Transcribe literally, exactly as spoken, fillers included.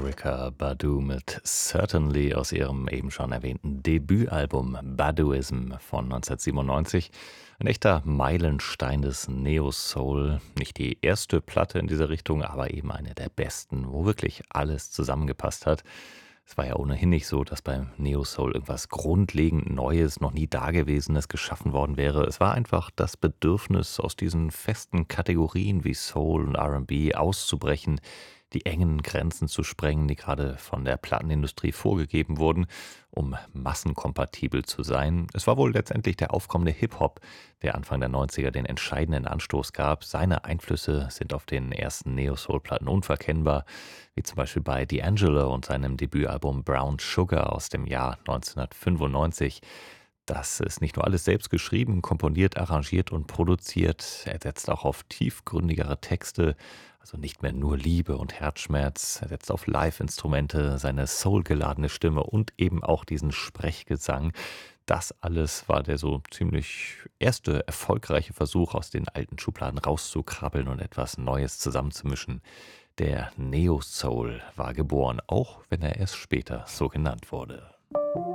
Erykah Badu mit „Certainly“ aus ihrem eben schon erwähnten Debütalbum „Baduizm“ von neunzehnhundertsiebenundneunzig. Ein echter Meilenstein des Neo-Soul. Nicht die erste Platte in dieser Richtung, aber eben eine der besten, wo wirklich alles zusammengepasst hat. Es war ja ohnehin nicht so, dass beim Neo-Soul irgendwas grundlegend Neues, noch nie Dagewesenes geschaffen worden wäre. Es war einfach das Bedürfnis, aus diesen festen Kategorien wie Soul und R und B auszubrechen, die engen Grenzen zu sprengen, die gerade von der Plattenindustrie vorgegeben wurden, um massenkompatibel zu sein. Es war wohl letztendlich der aufkommende Hip-Hop, der Anfang der Neunziger den entscheidenden Anstoß gab. Seine Einflüsse sind auf den ersten Neo-Soul-Platten unverkennbar, wie zum Beispiel bei D'Angelo und seinem Debütalbum Brown Sugar aus dem Jahr neunzehnhundertfünfundneunzig. Das ist nicht nur alles selbst geschrieben, komponiert, arrangiert und produziert. Er setzt auch auf tiefgründigere Texte, also nicht mehr nur Liebe und Herzschmerz. Er setzt auf Live-Instrumente, seine soulgeladene Stimme und eben auch diesen Sprechgesang. Das alles war der so ziemlich erste erfolgreiche Versuch, aus den alten Schubladen rauszukrabbeln und etwas Neues zusammenzumischen. Der Neo-Soul war geboren, auch wenn er erst später so genannt wurde.